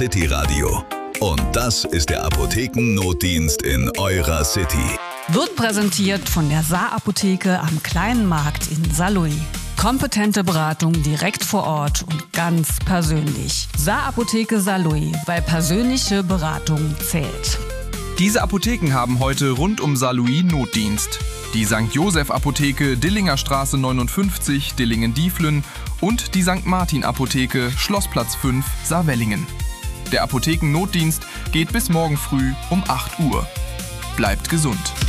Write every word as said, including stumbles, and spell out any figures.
City Radio. Und das ist der Apothekennotdienst in eurer City. Wird präsentiert von der Saar-Apotheke am Kleinen Markt in Saarlouis. Kompetente Beratung direkt vor Ort und ganz persönlich. Saar-Apotheke Saarlouis, weil persönliche Beratung zählt. Diese Apotheken haben heute rund um Saarlouis Notdienst. Die Sankt Joseph Apotheke Dillinger Straße neunundfünfzig, Dillingen-Dieflen und die Sankt Martin Apotheke Schlossplatz fünf, Saarwellingen. Der Apothekennotdienst geht bis morgen früh um acht Uhr. Bleibt gesund.